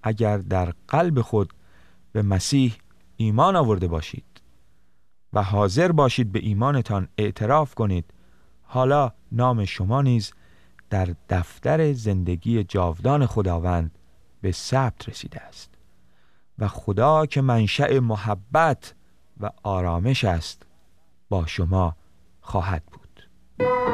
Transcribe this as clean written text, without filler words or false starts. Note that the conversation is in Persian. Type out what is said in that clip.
اگر در قلب خود به مسیح ایمان آورده باشید و حاضر باشید به ایمانتان اعتراف کنید، حالا نام شما نیز در دفتر زندگی جاودان خداوند به ثبت رسیده است و خدا که منشأ محبت و آرامش است با شما خواهد بود.